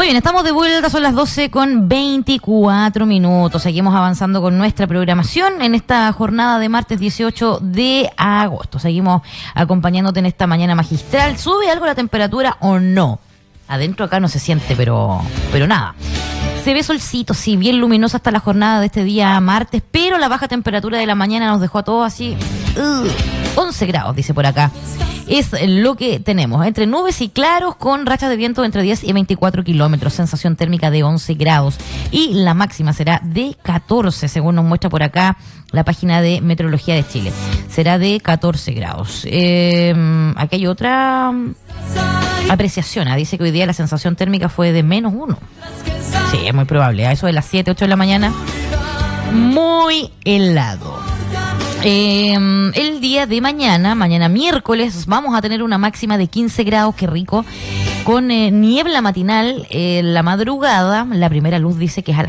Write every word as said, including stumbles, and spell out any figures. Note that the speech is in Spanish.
Muy bien, estamos de vuelta, son las doce con veinticuatro minutos. Seguimos avanzando con nuestra programación en esta jornada de martes dieciocho de agosto. Seguimos acompañándote en esta mañana magistral. ¿Sube algo la temperatura o no? Adentro acá no se siente, pero, pero nada. Se ve solcito, sí, bien luminosa hasta la jornada de este día martes, pero la baja temperatura de la mañana nos dejó a todos así, uh, once grados, dice por acá. Es lo que tenemos, entre nubes y claros con rachas de viento entre diez y veinticuatro kilómetros, sensación térmica de once grados y la máxima será de catorce, según nos muestra por acá la página de Meteorología de Chile. Será de catorce grados. Eh, aquí hay otra apreciación, ¿eh? Dice que hoy día la sensación térmica fue de menos uno. Sí, es muy probable, a eso de las siete, ocho de la mañana, muy helado. Eh, el día de mañana, mañana miércoles, vamos a tener una máxima de quince grados, qué rico, con eh, niebla matinal en la madrugada. La primera luz dice que es a las